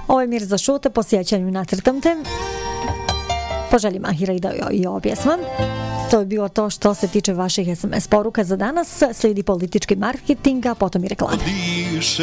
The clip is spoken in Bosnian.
Ovo je Mirza Šute po sjećanju Nacrtam te. Poželim Mahira i ova pjesma. To je bilo to što se tiče vaših SMS poruka za danas. Slijedi politički marketing, a potom i reklame.